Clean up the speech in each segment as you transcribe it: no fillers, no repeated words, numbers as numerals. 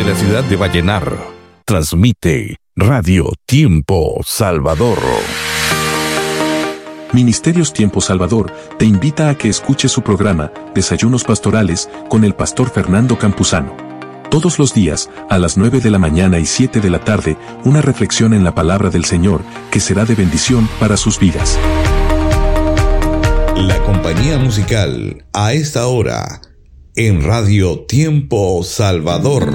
Desde la ciudad de Vallenar, transmite Radio Tiempo Salvador. Ministerios Tiempo Salvador te invita a que escuches su programa Desayunos Pastorales con el pastor Fernando Campuzano. Todos los días, a las 9 de la mañana y 7 de la tarde, una reflexión en la palabra del Señor que será de bendición para sus vidas. La compañía musical a esta hora en Radio Tiempo Salvador.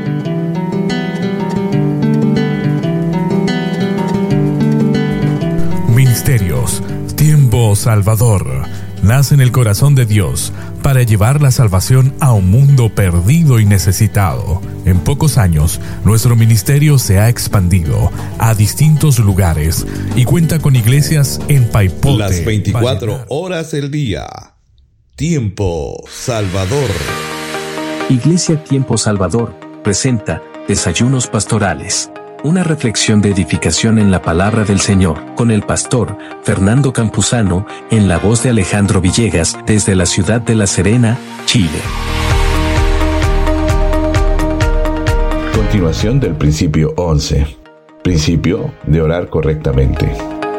Ministerios Tiempo Salvador nace en el corazón de Dios para llevar la salvación a un mundo perdido y necesitado. En pocos años, nuestro ministerio se ha expandido a distintos lugares y cuenta con iglesias en Paipote, las 24 Vallenar. horas del día. Tiempo Salvador. Iglesia Tiempo Salvador presenta Desayunos Pastorales. Una reflexión de edificación en la palabra del Señor, con el pastor Fernando Campuzano, en la voz de Alejandro Villegas, desde la ciudad de La Serena, Chile. Continuación del principio 11. Principio de orar correctamente.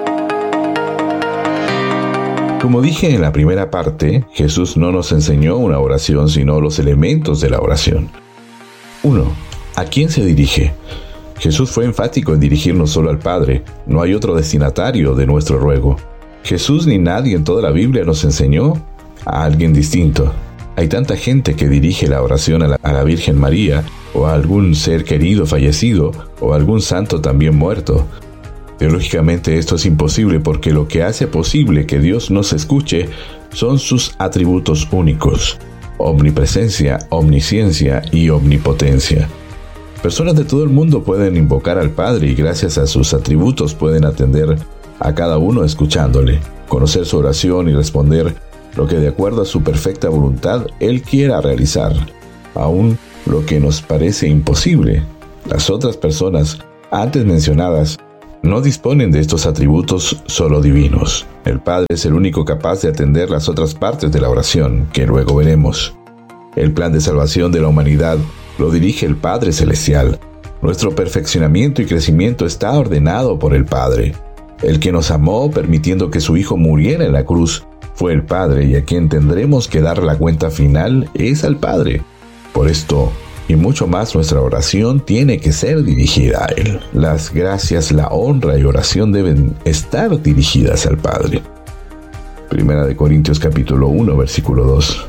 Como dije en la primera parte, Jesús no nos enseñó una oración, sino los elementos de la oración. 1. ¿A quién se dirige? Jesús fue enfático en dirigirnos solo al Padre. No hay otro destinatario de nuestro ruego. Jesús ni nadie en toda la Biblia nos enseñó a alguien distinto. Hay tanta gente que dirige la oración a la Virgen María, o a algún ser querido fallecido, o a algún santo también muerto. Teológicamente esto es imposible porque lo que hace posible que Dios nos escuche son sus atributos únicos: omnipresencia, omnisciencia y omnipotencia. Personas de todo el mundo pueden invocar al Padre y gracias a sus atributos pueden atender a cada uno escuchándole, conocer su oración y responder lo que de acuerdo a su perfecta voluntad Él quiera realizar, aun lo que nos parece imposible. Las otras personas antes mencionadas no disponen de estos atributos solo divinos. El Padre es el único capaz de atender las otras partes de la oración, que luego veremos. El plan de salvación de la humanidad lo dirige el Padre Celestial. Nuestro perfeccionamiento y crecimiento está ordenado por el Padre. El que nos amó permitiendo que su Hijo muriera en la cruz fue el Padre, y a quien tendremos que dar la cuenta final es al Padre. Por esto, y mucho más, nuestra oración tiene que ser dirigida a Él. Las gracias, la honra y oración deben estar dirigidas al Padre. Primera de Corintios capítulo 1, versículo 2.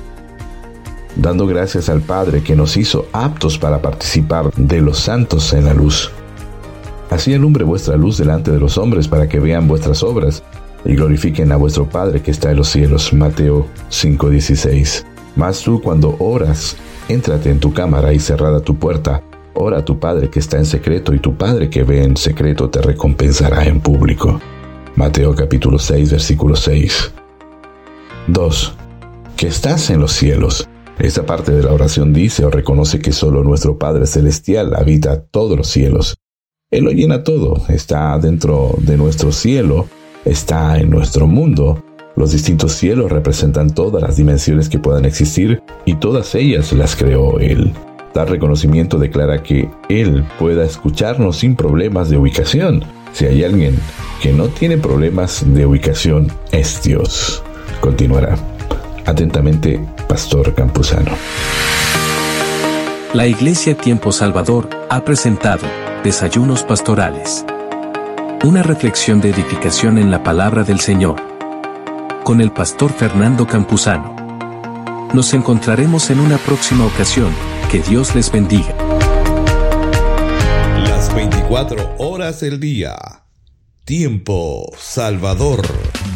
Dando gracias al Padre que nos hizo aptos para participar de los santos en la luz. Así alumbre vuestra luz delante de los hombres para que vean vuestras obras y glorifiquen a vuestro Padre que está en los cielos. Mateo 5:16. Mas tú cuando oras, éntrate en tu cámara y cerrada tu puerta, ora a tu Padre que está en secreto y tu Padre que ve en secreto te recompensará en público. Mateo capítulo 6, versículo 6. 2. Que estás en los cielos. Esta parte de la oración dice o reconoce que solo nuestro Padre Celestial habita todos los cielos. Él lo llena todo, está dentro de nuestro cielo, está en nuestro mundo. Los distintos cielos representan todas las dimensiones que puedan existir y todas ellas las creó Él. Tal reconocimiento declara que Él pueda escucharnos sin problemas de ubicación. Si hay alguien que no tiene problemas de ubicación, es Dios. Continuará. Atentamente, Pastor Campuzano. La Iglesia Tiempo Salvador ha presentado Desayunos Pastorales. Una reflexión de edificación en la palabra del Señor, con el pastor Fernando Campuzano. Nos encontraremos en una próxima ocasión. Que Dios les bendiga. Las 24 horas del día. Tiempo Salvador.